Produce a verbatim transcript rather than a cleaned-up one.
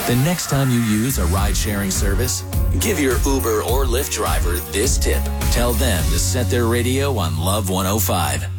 The next time you use a ride-sharing service, give your Uber or Lyft driver this tip. Tell them to set their radio on Love one oh five.